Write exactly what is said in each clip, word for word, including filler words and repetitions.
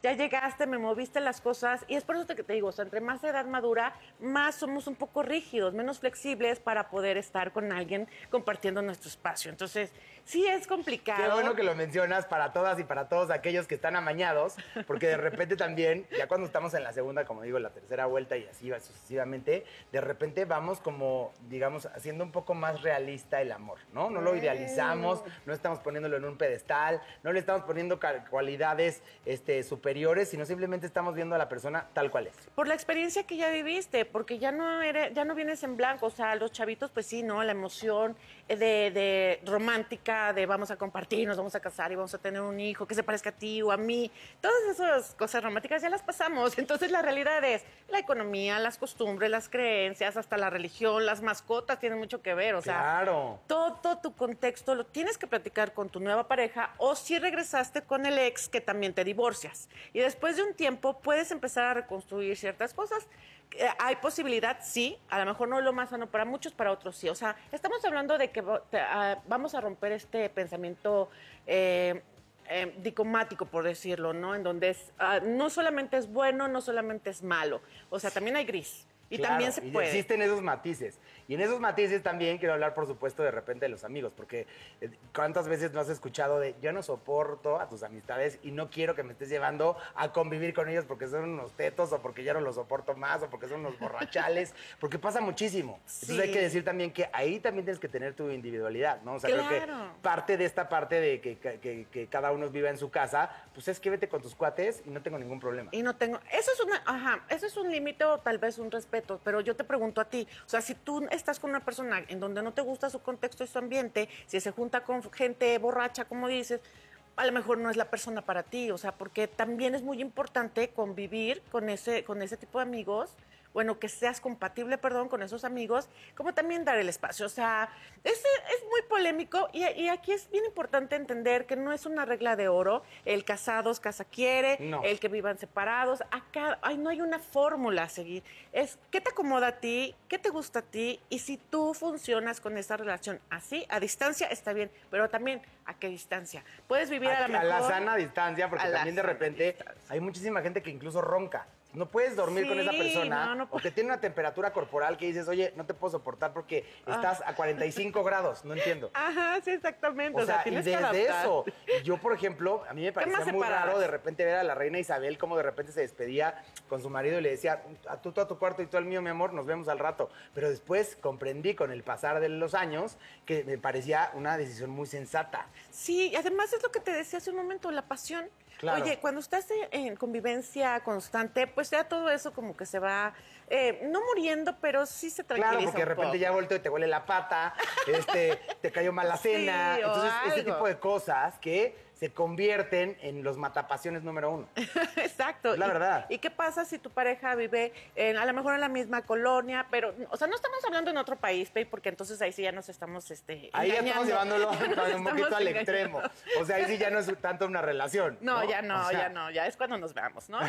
ya llegaste, me moviste las cosas, y es por eso que te digo, o sea, entre más edad madura, más somos un poco rígidos, menos flexibles para poder estar con alguien compartiendo nuestro espacio. Entonces, sí es complicado. Qué bueno que lo mencionas para todas y para todos aquellos que están amañados, porque de repente también, ya cuando estamos en la segunda, como digo, la tercera vuelta y así va sucesivamente, de repente vamos como, digamos, haciendo un poco más realista el amor, ¿no? No lo idealizamos, no estamos poniéndolo en un pedestal, no le estamos poniendo cualidades este, superiores, sino simplemente estamos viendo a la persona tal cual es. Por la experiencia que ya viviste, porque ya no eres, ya no vienes en blanco, o sea, los chavitos, pues sí, ¿no? La emoción de, de romántica, de vamos a compartir, nos vamos a casar y vamos a tener un hijo que se parezca a ti o a mí, todas esas cosas románticas ya las pasamos. Entonces la realidad es la economía, las costumbres, las creencias, hasta la religión, las mascotas tienen mucho que ver, o sea, claro. todo tu contexto lo tienes que platicar con tu nueva pareja, o si regresaste con el ex, que también te divorcias. Y después de un tiempo puedes empezar a reconstruir ciertas cosas. Eh, hay posibilidad, sí, a lo mejor no es lo más sano para muchos, para otros sí. O sea, estamos hablando de que uh, vamos a romper este pensamiento eh, eh, dicomático, por decirlo, ¿no? En donde es, uh, no solamente es bueno, no solamente es malo. O sea, también hay gris. Y claro, también se y puede. Existen esos matices. Y en esos matices también quiero hablar, por supuesto, de repente de los amigos, porque eh, ¿cuántas veces no has escuchado de yo no soporto a tus amistades y no quiero que me estés llevando a convivir con ellos porque son unos tetos o porque ya no los soporto más o porque son unos borrachales? Porque pasa muchísimo. Sí. Entonces hay que decir también que ahí también tienes que tener tu individualidad, ¿no? O sea, claro. creo que parte de esta parte de que, que, que cada uno viva en su casa, pues es que vete con tus cuates y no tengo ningún problema. Y no tengo, eso es una, ajá, eso es un límite o tal vez un respeto, pero yo te pregunto a ti, o sea, si tú estás con una persona en donde no te gusta su contexto y su ambiente, si se junta con gente borracha, como dices, a lo mejor no es la persona para ti, o sea, porque también es muy importante convivir con ese, con ese tipo de amigos, bueno, que seas compatible, perdón, con esos amigos, como también dar el espacio. O sea, es, es muy polémico y, y aquí es bien importante entender que no es una regla de oro, el casados casa quiere, no. El que vivan separados, acá ay, no hay una fórmula a seguir. Es qué te acomoda a ti, qué te gusta a ti, y si tú funcionas con esa relación así, a distancia está bien, pero también a qué distancia. Puedes vivir a, a la mejor... A la sana distancia, porque también de repente hay muchísima gente que incluso ronca. No puedes dormir sí, con esa persona no, no o que tiene una temperatura corporal que dices, oye, no te puedo soportar porque ah. estás a cuarenta y cinco grados, no entiendo. Ajá, sí, exactamente. O sea, o sea y desde eso, yo, por ejemplo, a mí me parecía muy raro de repente ver a la reina Isabel cómo de repente se despedía con su marido y le decía, a tú, tú a tu cuarto y tú al mío, mi amor, nos vemos al rato. Pero después comprendí con el pasar de los años que me parecía una decisión muy sensata. Sí, y además es lo que te decía hace un momento, la pasión. Claro. Oye, cuando estás en convivencia constante, pues ya todo eso como que se va, eh, no muriendo, pero sí se tranquiliza. Claro, porque de repente poco. ya volteo y te huele la pata, este, te cayó mal la cena. Sí, entonces, algo. Ese tipo de cosas que se convierten en los matapasiones número uno. Exacto. Es la y, verdad. ¿Y qué pasa si tu pareja vive en, a lo mejor en la misma colonia, pero, o sea, no estamos hablando en otro país, Pei, porque entonces ahí sí ya nos estamos, este, ahí engañando. ya estamos llevándolo un poquito al engañando. extremo. O sea, ahí sí ya no es tanto una relación. No, no ya no, o sea... ya no, ya es cuando nos veamos, ¿no?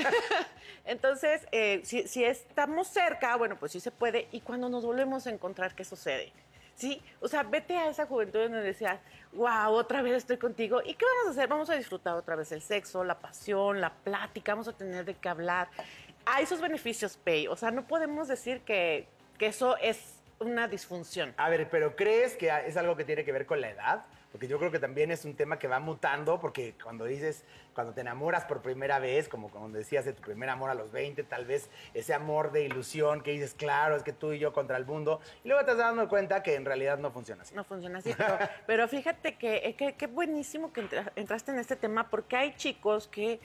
Entonces, eh, si, si estamos cerca, bueno, pues sí se puede, y cuando nos volvemos a encontrar, ¿qué sucede? Sí, o sea, vete a esa juventud donde decías, wow, otra vez estoy contigo. ¿Y qué vamos a hacer? Vamos a disfrutar otra vez el sexo, la pasión, la plática, vamos a tener de qué hablar. Hay esos beneficios, Pei. O sea, no podemos decir que, que eso es una disfunción. A ver, pero ¿crees que es algo que tiene que ver con la edad? Porque yo creo que también es un tema que va mutando, porque cuando dices, cuando te enamoras por primera vez, como cuando decías de tu primer amor a los veinte, tal vez ese amor de ilusión que dices, claro, es que tú y yo contra el mundo, y luego te estás dando cuenta que en realidad no funciona así. No funciona así, pero, pero fíjate que qué que buenísimo que entra, entraste en este tema, porque hay chicos que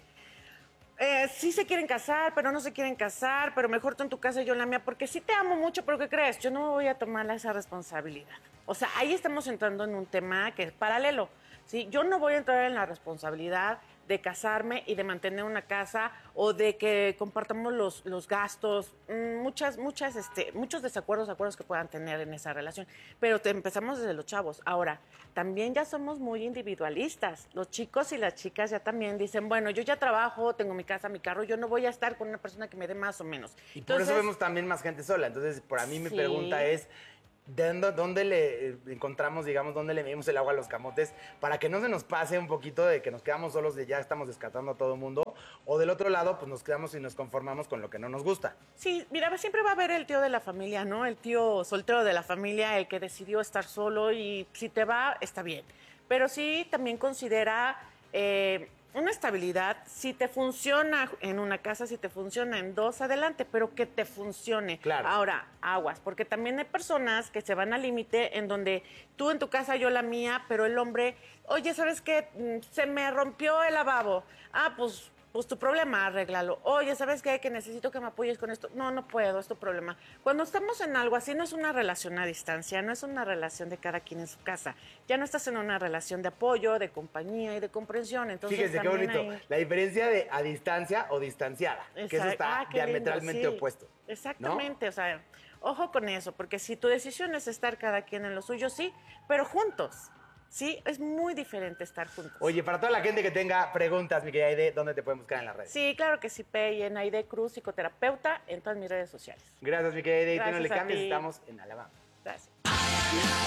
Eh, sí se quieren casar, pero no se quieren casar, pero mejor tú en tu casa y yo en la mía, porque sí te amo mucho, pero ¿qué crees? Yo no me voy a tomar esa responsabilidad. O sea, ahí estamos entrando en un tema que es paralelo, ¿sí? Yo no voy a entrar en la responsabilidad de casarme y de mantener una casa o de que compartamos los, los gastos, muchas, muchas, este, muchos desacuerdos, acuerdos que puedan tener en esa relación. Pero te empezamos desde los chavos. Ahora, también ya somos muy individualistas. Los chicos y las chicas ya también dicen, bueno, yo ya trabajo, tengo mi casa, mi carro, yo no voy a estar con una persona que me dé más o menos. Y Entonces, por eso vemos también más gente sola. Entonces, para mí mi sí. pregunta es, ¿dónde, ¿dónde le encontramos, digamos, dónde le medimos el agua a los camotes para que no se nos pase un poquito de que nos quedamos solos de ya estamos descartando a todo el mundo? o del otro lado, pues nos quedamos y nos conformamos con lo que no nos gusta. Sí, mira, siempre va a haber el tío de la familia, ¿no? El tío soltero de la familia, el que decidió estar solo y si te va, está bien. Pero sí también considera eh, una estabilidad, si te funciona en una casa, si te funciona en dos, adelante, pero que te funcione. Claro. Ahora, aguas, porque también hay personas que se van al límite en donde tú en tu casa, yo la mía, pero el hombre, oye, ¿sabes qué? Mm, Se me rompió el lavabo. Ah, pues... Pues tu problema, arréglalo. Oye, ¿sabes qué? Que necesito que me apoyes con esto. No, no puedo, es tu problema. Cuando estamos en algo así, no es una relación a distancia, no es una relación de cada quien en su casa. Ya no estás en una relación de apoyo, de compañía y de comprensión. Entonces, Fíjense qué también bonito. hay- La diferencia de a distancia o distanciada, que eso Exacto. está Ah, qué lindo, diametralmente sí. opuesto. ¿no? Exactamente, o sea, ojo con eso, porque si tu decisión es estar cada quien en lo suyo, sí, pero juntos. Sí, es muy diferente estar juntos. Oye, para toda la gente que tenga preguntas, mi querida Aide, ¿dónde te pueden buscar en las redes? Sí, claro que sí, Pei, en Aide Cruz, psicoterapeuta, en todas mis redes sociales. Gracias, mi querida Aide. Y tú no Gracias le a cambies, ti. estamos en Alabama. Gracias.